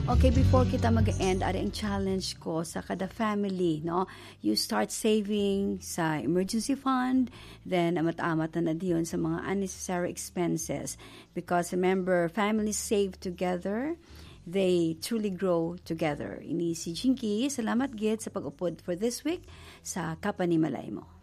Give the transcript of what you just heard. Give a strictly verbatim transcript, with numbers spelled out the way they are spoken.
Okay, before kita mag-end, ari ang challenge ko sa kada family, no? You start saving sa emergency fund, then amat-amat na na diyon sa mga unnecessary expenses. Because remember, families save together, they truly grow together. Ini si Jinky, salamat gid sa pag-upod for this week sa Kapanimalay mo.